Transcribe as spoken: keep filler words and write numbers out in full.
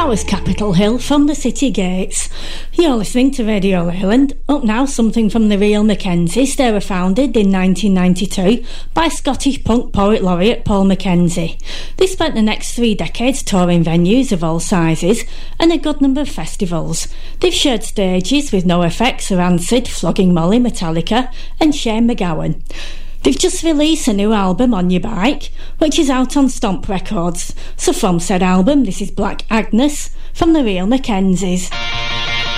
was Capitol Hill from the City Gates. You're listening to Radio Leyland. Up now, something from the Real Mackenzies. They were founded in nineteen ninety-two by Scottish punk poet laureate Paul Mackenzie. They spent the next three decades touring venues of all sizes and a good number of festivals. They've shared stages with NoFX, Rancid, Flogging Molly, Metallica and Shane MacGowan. They've just released a new album, On Your Bike, which is out on Stomp Records. So from said album, this is Black Agnes from the Real Mackenzies.